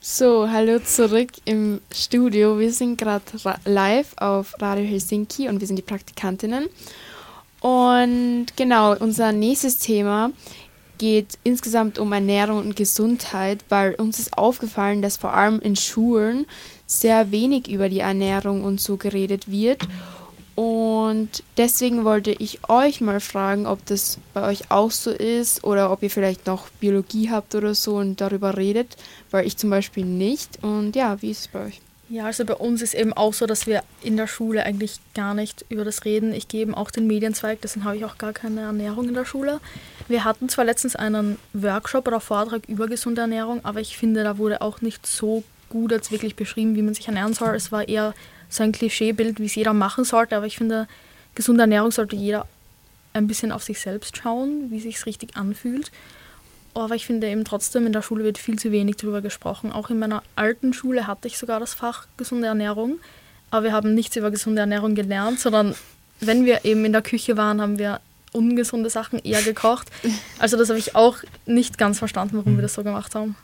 So, hallo zurück im Studio. Wir sind gerade live auf Radio Helsinki und wir sind die Praktikantinnen. Und genau, unser nächstes Thema geht insgesamt um Ernährung und Gesundheit, weil uns ist aufgefallen, dass vor allem in Schulen sehr wenig über die Ernährung und so geredet wird. Und deswegen wollte ich euch mal fragen, ob das bei euch auch so ist oder ob ihr vielleicht noch Biologie habt oder so und darüber redet, weil ich zum Beispiel nicht. Und ja, wie ist es bei euch? Ja, also bei uns ist eben auch so, dass wir in der Schule eigentlich gar nicht über das reden. Ich gehe eben auch den Medienzweig, deswegen habe ich auch gar keine Ernährung in der Schule. Wir hatten zwar letztens einen Workshop oder Vortrag über gesunde Ernährung, aber ich finde, da wurde auch nicht so gut jetzt wirklich beschrieben, wie man sich ernähren soll. Es war eher so ein Klischeebild, wie es jeder machen sollte, aber ich finde, gesunde Ernährung sollte jeder ein bisschen auf sich selbst schauen, wie es sich richtig anfühlt. Aber ich finde eben trotzdem, in der Schule wird viel zu wenig darüber gesprochen. Auch in meiner alten Schule hatte ich sogar das Fach gesunde Ernährung, aber wir haben nichts über gesunde Ernährung gelernt, sondern wenn wir eben in der Küche waren, haben wir ungesunde Sachen eher gekocht. Also das habe ich auch nicht ganz verstanden, warum wir das so gemacht haben.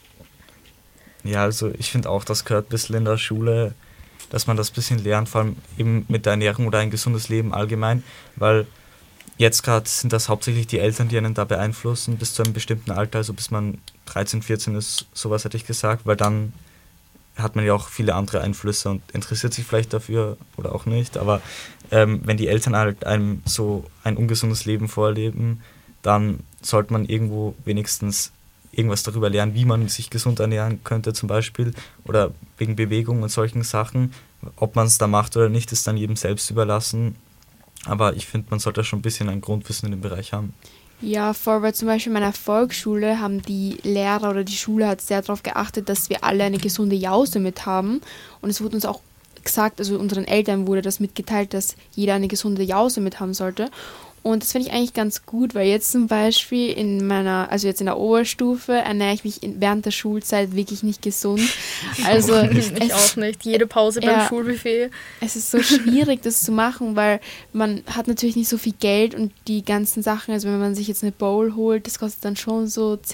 Ja, also ich finde auch, das gehört ein bisschen in der Schule, dass man das ein bisschen lernt, vor allem eben mit der Ernährung oder ein gesundes Leben allgemein, weil jetzt gerade sind das hauptsächlich die Eltern, die einen da beeinflussen, bis zu einem bestimmten Alter, also bis man 13, 14 ist, sowas hätte ich gesagt, weil dann hat man ja auch viele andere Einflüsse und interessiert sich vielleicht dafür oder auch nicht, aber wenn die Eltern halt einem so ein ungesundes Leben vorleben, dann sollte man irgendwo wenigstens irgendwas darüber lernen, wie man sich gesund ernähren könnte zum Beispiel oder wegen Bewegung und solchen Sachen. Ob man es da macht oder nicht, ist dann jedem selbst überlassen. Aber ich finde, man sollte schon ein bisschen ein Grundwissen in dem Bereich haben. Ja, voll, weil zum Beispiel in meiner Volksschule haben die Lehrer oder die Schule hat sehr darauf geachtet, dass wir alle eine gesunde Jause mit haben. Und es wurde uns auch gesagt, also unseren Eltern wurde das mitgeteilt, dass jeder eine gesunde Jause mit haben sollte. Und das finde ich eigentlich ganz gut, weil jetzt zum Beispiel also jetzt in der Oberstufe ernähre ich mich während der Schulzeit wirklich nicht gesund. Also Ich auch nicht. Jede Pause beim Schulbuffet. Es ist so schwierig, das zu machen, weil man hat natürlich nicht so viel Geld und die ganzen Sachen, also wenn man sich jetzt eine Bowl holt, das kostet dann schon so